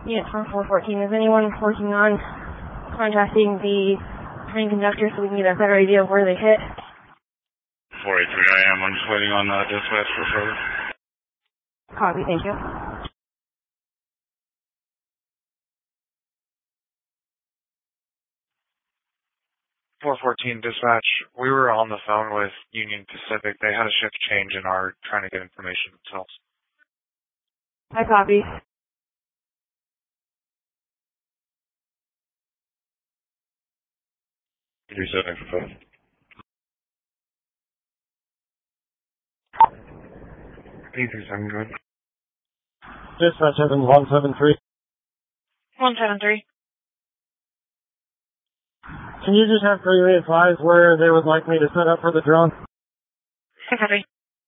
Unit 414, is anyone working on contacting the train conductor so we can get a better idea of where they hit? 483, I am. I'm just waiting on dispatch for further. Copy, thank you. 414 dispatch, we were on the phone with Union Pacific. They had a shift change and are trying to get information themselves. I copy. Resetting for phone. 837, good. Dispatch Evans 173. 173. Can you just have freeway advise where they would like me to set up for the drone? I copy.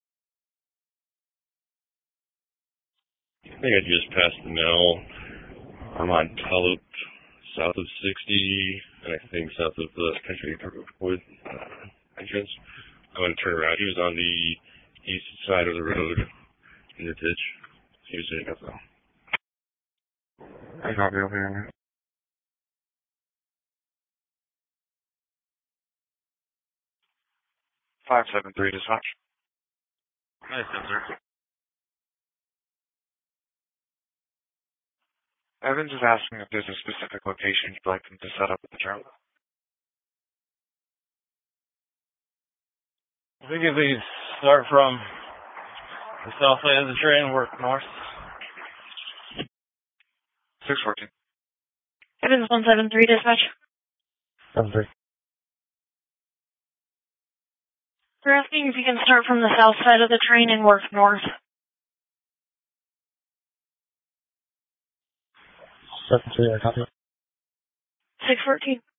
I think I just passed the mill. I'm on Tulip, south of 60, and I think south of the Country Wood entrance. I'm going to turn around. He was on the east side of the road in the ditch. He was sitting up though. I copy over here. 573 dispatch. Nice, sir. Evans is asking if there's a specific location you'd like them to set up at the drone. I think if we start from the south side of the train and work north. 614. Evans 173, dispatch. 73. They're asking if you can start from the south side of the train and work north. 73, I copy. 614.